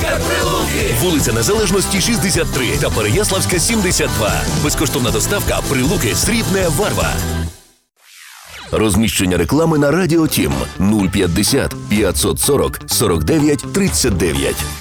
Супермаркет Прилуки. Вулиця Незалежності, 63 та Переяславська, 72. Безкоштовна доставка Прилуки, Срібне, Варва. Розміщення реклами на Радіо Тім 050 540 49 39.